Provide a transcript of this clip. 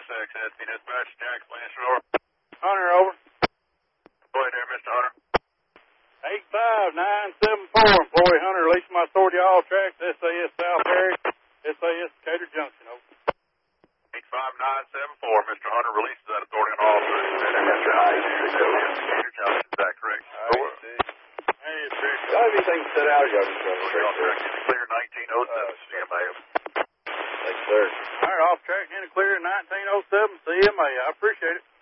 SXSP dispatch, Jack Blanchard, over. Hunter, over. Go ahead there, Mr. Hunter. 85974, employee Hunter, release my authority all tracks, SAS South Barry, SAS Decatur Junction, over. 85974, Mr. Hunter releases that authority on all tracks. Decatur Junction, is that correct? Over. Hey, it's Rick. Everything set out, y'all can clear 1907 CMA. Thanks, sir. All right, off track, in the clear 1907 CMA. I appreciate it.